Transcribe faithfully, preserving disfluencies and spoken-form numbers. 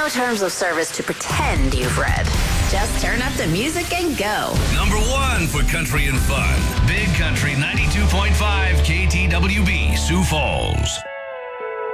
no terms of service to pretend you've read. Just turn up the music and go. Number one for country and fun. Big Country ninety-two point five K T W B, Sioux Falls.